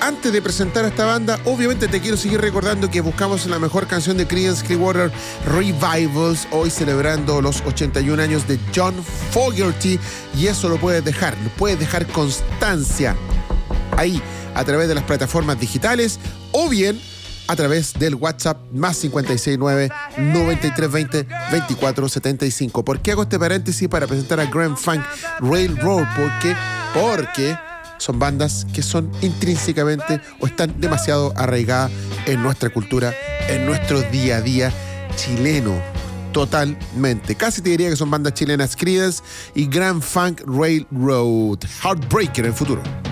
antes de presentar a esta banda, obviamente te quiero seguir recordando que buscamos la mejor canción de Creedence Clearwater Revivals, hoy celebrando los 81 años de John Fogerty, y eso lo puedes dejar constancia ahí a través de las plataformas digitales o bien a través del WhatsApp más 569-9320-2475. ¿Por qué hago este paréntesis para presentar a Grand Funk Railroad? Porque son bandas que son intrínsecamente o están demasiado arraigadas en nuestra cultura, en nuestro día a día chileno. Totalmente. Casi te diría que son bandas chilenas, Creedence y Grand Funk Railroad. Heartbreaker en el futuro.